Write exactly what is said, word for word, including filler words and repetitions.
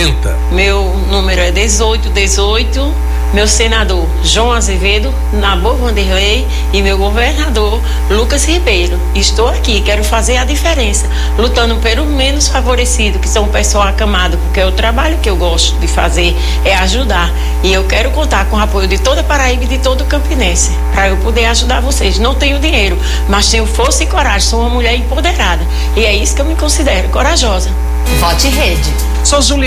noventa. Meu número é dezoito dezoito. Meu senador João Azevedo, Nabor Vanderlei e meu governador Lucas Ribeiro. Estou aqui, quero fazer a diferença, lutando pelo menos favorecido, que são o pessoal acamado, porque o trabalho que eu gosto de fazer é ajudar. E eu quero contar com o apoio de toda Paraíba e de todo o Campinense, para eu poder ajudar vocês. Não tenho dinheiro, mas tenho força e coragem, sou uma mulher empoderada. E é isso que eu me considero, corajosa. Vote Rede. Sou Juliana.